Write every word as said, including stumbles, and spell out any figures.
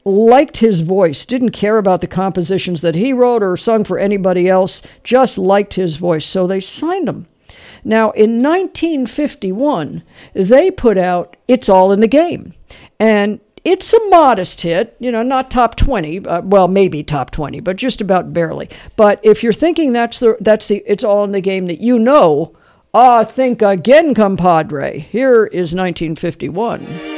liked his voice, didn't care about the compositions that he wrote or sung for anybody else, just liked his voice. So they signed him. Now, in nineteen fifty-one, they put out It's All in the Game. And it's a modest hit, you know, not top twenty, uh, well, maybe top twenty, but just about barely. But if you're thinking that's the that's the It's All in the Game that you know, ah, think again, compadre. Here is nineteen fifty-one.